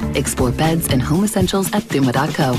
Explore beds and home essentials at Puma.co.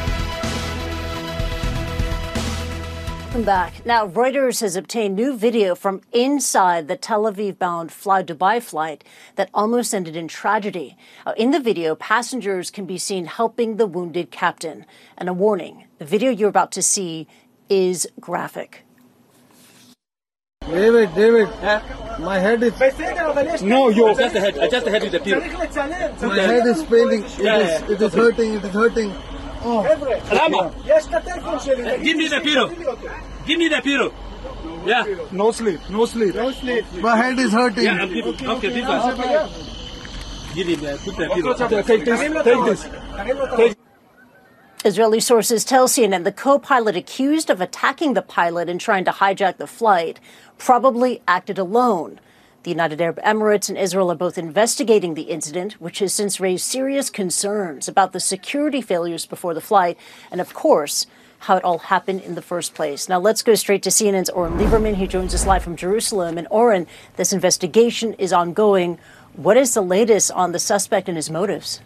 Welcome back. Now, Reuters has obtained new video from inside the Tel Aviv-bound Fly Dubai flight that almost ended in tragedy. In the video, passengers can be seen helping the wounded captain. And a warning, the video you're about to see is graphic. David, my head is... No, you adjust the head. Adjust the head with the pillow. My head is paining. It is hurting. Oh. Rama, give me the pillow. Give me the pillow. Yeah. No sleep. My head is hurting. Yeah, okay, this one. Give him put the pillow. Take this. Israeli sources tell CNN the co-pilot accused of attacking the pilot and trying to hijack the flight probably acted alone. The United Arab Emirates and Israel are both investigating the incident, which has since raised serious concerns about the security failures before the flight and, of course, how it all happened in the first place. Now, let's go straight to CNN's Oren Lieberman. He joins us live from Jerusalem. And, Oren, this investigation is ongoing. What is the latest on the suspect and his motives?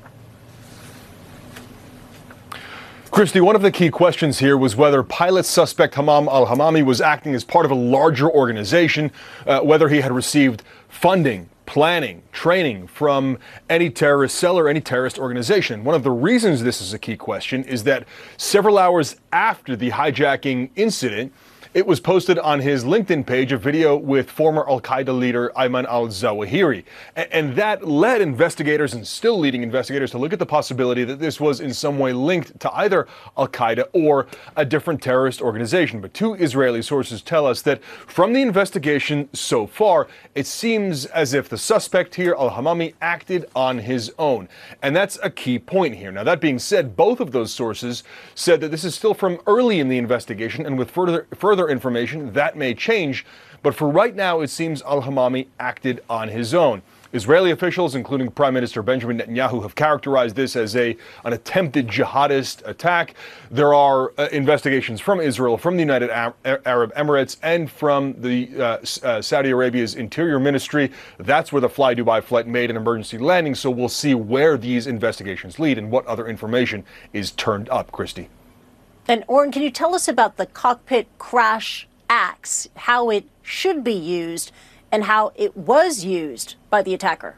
Christy, one of the key questions here was whether pilot suspect Hammam al-Hamami was acting as part of a larger organization, whether he had received funding, planning, training from any terrorist cell or any terrorist organization. One of the reasons this is a key question is that several hours after the hijacking incident, it was posted on his LinkedIn page a video with former al-Qaeda leader Ayman al-Zawahiri. And that led investigators and still leading investigators to look at the possibility that this was in some way linked to either al-Qaeda or a different terrorist organization. But two Israeli sources tell us that from the investigation so far, it seems as if the suspect here, al-Hamami, acted on his own. And that's a key point here. Now, that being said, both of those sources said that this is still from early in the investigation, and with further information, that may change, but for right now, it seems al-Hamami acted on his own. Israeli officials, including Prime Minister Benjamin Netanyahu, have characterized this as an attempted jihadist attack. There are investigations from Israel, from the United Arab Emirates, and from the Saudi Arabia's Interior Ministry. That's where the Fly Dubai flight made an emergency landing, so we'll see where these investigations lead and what other information is turned up, Christy. And Oren, can you tell us about the cockpit crash axe, how it should be used and how it was used by the attacker?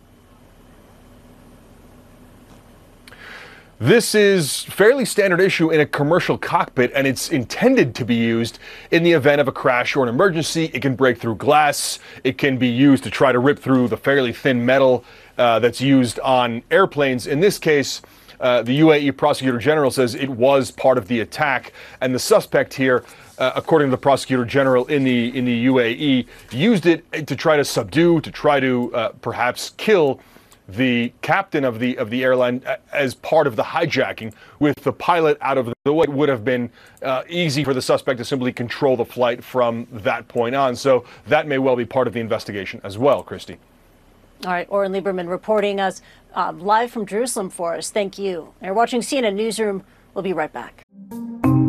This is fairly standard issue in a commercial cockpit, and it's intended to be used in the event of a crash or an emergency. It can break through glass. It can be used to try to rip through the fairly thin metal that's used on airplanes. In this case, the UAE Prosecutor General says it was part of the attack, and the suspect here, according to the Prosecutor General in the UAE, used it to try to subdue, to try to perhaps kill the captain of the airline as part of the hijacking. With the pilot out of the way, it would have been easy for the suspect to simply control the flight from that point on. So that may well be part of the investigation as well, Christy. All right, Oren Lieberman reporting us live from Jerusalem for us. Thank you. You're watching CNN Newsroom. We'll be right back.